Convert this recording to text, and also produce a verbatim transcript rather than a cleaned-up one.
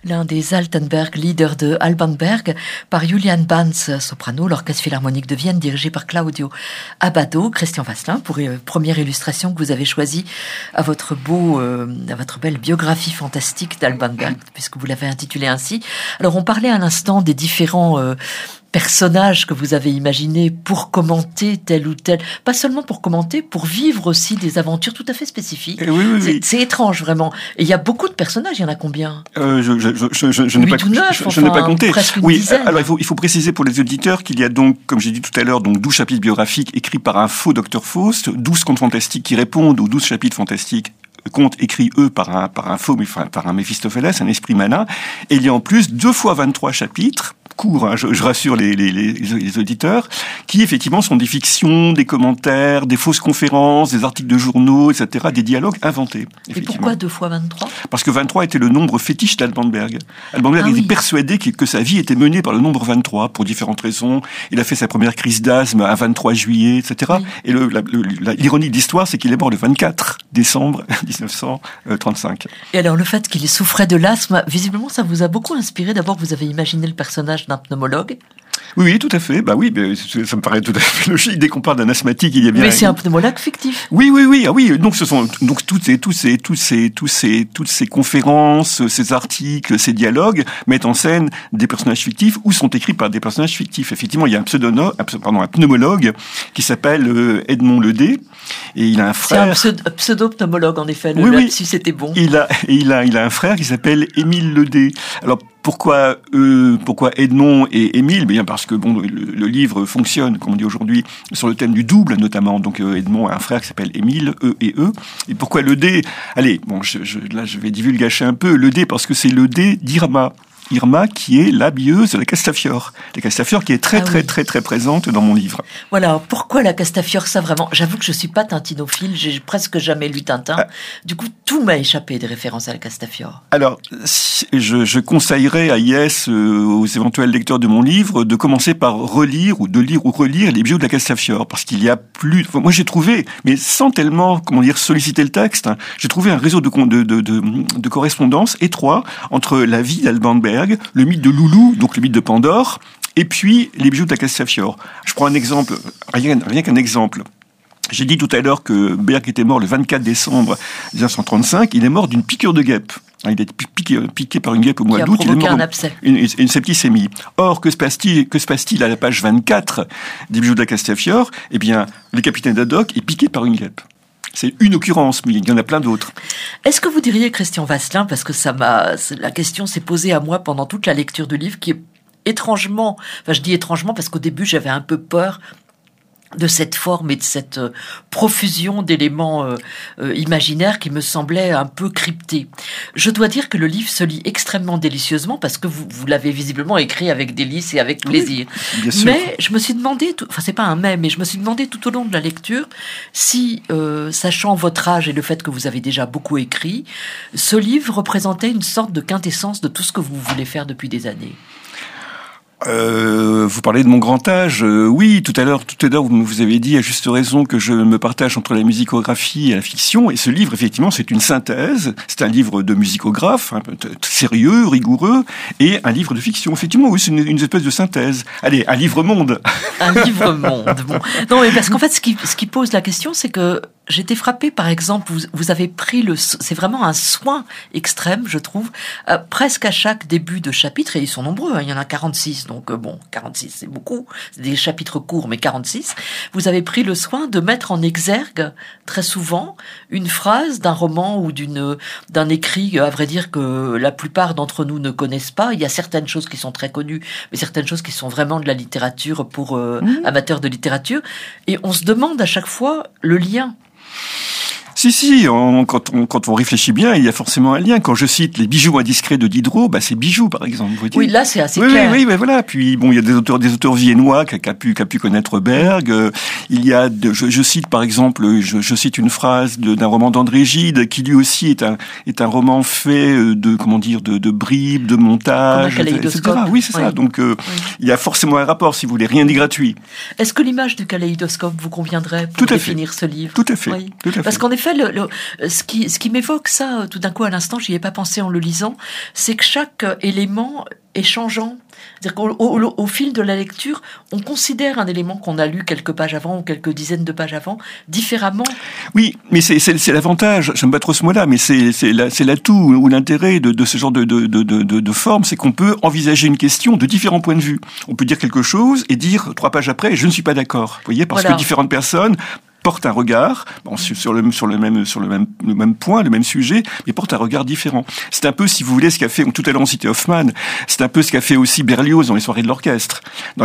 l'un des Altenberg, leader de Alban Berg, par Julian Banz, soprano, l'Orchestre Philharmonique de Vienne, dirigé par Claudio Abbado. Christian Vasselin, pour une première illustration que vous avez choisie à votre beau, euh, à votre belle biographie fantastique d'Alban Berg, puisque vous l'avez intitulée ainsi. Alors, on parlait à l'instant des différents euh, personnages que vous avez imaginés pour commenter tel ou tel, pas seulement pour commenter, pour vivre aussi des aventures tout à fait spécifiques. Oui, oui, c'est, oui. c'est étrange, vraiment. Et il y a beaucoup de personnages, il y en a combien euh, Je, je, je, je, je n'ai pas, neuf, je, enfin, je n'ai pas compté. Presque une oui, dizaine. Alors il faut, il faut préciser pour les auditeurs qu'il y a donc, comme j'ai dit tout à l'heure, donc douze chapitres biographiques écrits par un faux docteur Faust, douze contes fantastiques qui répondent aux douze chapitres fantastiques, contes écrits, eux, par un, par un faux, enfin, par un Méphistophélès, un esprit malin. Et il y a en plus deux fois vingt-trois chapitres, courts, hein, je, je rassure les, les, les, les auditeurs, qui effectivement sont des fictions, des commentaires, des fausses conférences, des articles de journaux, et cetera, des dialogues inventés. Et pourquoi deux fois vingt-trois ? Parce que vingt-trois était le nombre fétiche d'Alban Berg. Alban Berg ah, était oui. persuadé que, que sa vie était menée par le nombre vingt-trois, pour différentes raisons. Il a fait sa première crise d'asthme à vingt-trois juillet, et cetera. Oui. Et le, la, le, la, l'ironie de l'histoire, c'est qu'il est mort le vingt-quatre décembre dix-neuf cent trente-cinq. Et alors, le fait qu'il souffrait de l'asthme, visiblement, ça vous a beaucoup inspiré. D'abord, vous avez imaginé le personnage d'un pneumologue. Oui, oui, tout à fait. Bah oui, ça me paraît tout à fait logique. Dès qu'on parle d'un asthmatique, il y a bien. Mais c'est un pneumologue fictif. Oui, oui, oui. Ah oui. Donc ce sont donc toutes ces, tous ces, tous ces, tous ces, toutes ces conférences, ces articles, ces dialogues mettent en scène des personnages fictifs ou sont écrits par des personnages fictifs. Effectivement, il y a un pseudono, pardon, un pneumologue qui s'appelle Edmond Ledé et il a un frère. C'est un pseudo-pneumologue en effet. Le oui, là-dessus, oui. c'était bon. Il a, et il a, il a un frère qui s'appelle Émile Ledé. Alors pourquoi, euh, pourquoi Edmond et Émile ? Bien parce que bon, le, le livre fonctionne, comme on dit aujourd'hui, sur le thème du double notamment. Donc euh, Edmond a un frère qui s'appelle Émile, E et E. Et pourquoi le dé ? Allez, bon, je, je, là je vais divulgacher un peu le dé parce que c'est le dé d'Irma. Irma, qui est la bieuse de la Castafiore. La Castafiore qui est très, ah très, oui. très, très présente dans mon livre. Voilà. Pourquoi la Castafiore, ça vraiment ? J'avoue que je suis pas tintinophile, j'ai presque jamais lu Tintin. Ah. Du coup, tout m'a échappé des références à la Castafiore. Alors, je, je conseillerais à Yes, euh, aux éventuels lecteurs de mon livre, de commencer par relire ou de lire ou relire les bios de la Castafiore, parce qu'il y a plus. Enfin, moi, j'ai trouvé, mais sans tellement, comment dire, solliciter le texte, hein, j'ai trouvé un réseau de, de, de, de, de correspondance étroit entre la vie d'Alban Berg, le mythe de Loulou, donc le mythe de Pandore, et puis les bijoux de la Castafiore. Je prends un exemple, rien, rien qu'un exemple. J'ai dit tout à l'heure que Berg était mort le vingt-quatre décembre dix-neuf cent trente-cinq. Il est mort d'une piqûre de guêpe. Il a été piqué, piqué par une guêpe au mois d'août. Il a provoqué un abcès. Une, une, une septicémie. Or, que se passe-t-il, que se passe-t-il à la page vingt-quatre des bijoux de la Castafiore ? Eh bien, le capitaine Haddock est piqué par une guêpe. C'est une occurrence, mais il y en a plein d'autres. Est-ce que vous diriez, Christian Vasselin, parce que ça m'a, la question s'est posée à moi pendant toute la lecture du livre, qui est étrangement, enfin je dis étrangement parce qu'au début j'avais un peu peur de cette forme et de cette euh, profusion d'éléments euh, euh, imaginaires qui me semblaient un peu cryptés. Je dois dire que le livre se lit extrêmement délicieusement parce que vous, vous l'avez visiblement écrit avec délice et avec plaisir. Oui, bien sûr. Mais je me suis demandé, tout, enfin c'est pas un mais, mais je me suis demandé tout au long de la lecture si, euh, sachant votre âge et le fait que vous avez déjà beaucoup écrit, ce livre représentait une sorte de quintessence de tout ce que vous voulez faire depuis des années. Euh, vous parlez de mon grand âge. Euh, oui, tout à l'heure, tout à l'heure, vous, vous avez dit à juste raison que je me partage entre la musicographie et la fiction. Et ce livre, effectivement, c'est une synthèse. C'est un livre de musicographe, un peu sérieux, rigoureux, et un livre de fiction. Effectivement, oui, c'est une, une espèce de synthèse. Allez, un livre-monde. Un livre-monde. Bon. Non, mais parce qu'en fait, ce qui, ce qui pose la question, c'est que j'étais frappée, par exemple, vous, vous avez pris le, c'est vraiment un soin extrême, je trouve, euh, presque à chaque début de chapitre, et ils sont nombreux, hein, il y en a quarante-six, donc euh, bon, quarante-six, c'est beaucoup, c'est des chapitres courts, mais quarante-six, vous avez pris le soin de mettre en exergue, très souvent, une phrase d'un roman ou d'une, d'un écrit, à vrai dire, que la plupart d'entre nous ne connaissent pas. Il y a certaines choses qui sont très connues, mais certaines choses qui sont vraiment de la littérature pour euh, mmh. amateurs de littérature, et on se demande à chaque fois le lien. Si, si, on, quand, on, quand on réfléchit bien, il y a forcément un lien. Quand je cite les bijoux indiscrets de Diderot, bah, c'est bijoux, par exemple. Vous voyez. Oui, là, c'est assez oui, clair. Oui, oui, oui, voilà. Puis, bon, il y a des auteurs, des auteurs viennois qui a pu, qui a pu connaître Berg. Euh, il y a, de, je, je cite, par exemple, je, je cite une phrase de, d'un roman d'André Gide, qui lui aussi est un, est un roman fait de, comment dire, de, de bribes, de montage, et cetera. Oui, c'est oui. ça. Donc, euh, oui. il y a forcément un rapport, si vous voulez. Rien n'est gratuit. Est-ce que l'image du kaléidoscope vous conviendrait pour Tout à définir fait. ce livre? Tout à fait. Oui. Tout à fait. Parce qu'en effet, effet, le, le, ce qui, ce qui m'évoque ça, tout d'un coup, à l'instant, j'y ai pas pensé en le lisant, c'est que chaque élément est changeant. C'est-à-dire qu'au au, au fil de la lecture, on considère un élément qu'on a lu quelques pages avant ou quelques dizaines de pages avant différemment. Oui, mais c'est, c'est, c'est l'avantage, j'aime pas trop ce mot-là, mais c'est, c'est, la, c'est l'atout ou l'intérêt de, de ce genre de, de, de, de, de forme, c'est qu'on peut envisager une question de différents points de vue. On peut dire quelque chose et dire trois pages après, je ne suis pas d'accord. Vous voyez, parce voilà. que différentes personnes porte un regard bon, sur le sur le même sur le même le même point, le même sujet, mais porte un regard différent. C'est un peu, si vous voulez, ce qu'a fait tout à l'heure on citait Hoffmann. C'est un peu ce qu'a fait aussi Berlioz dans les soirées de l'orchestre. Dans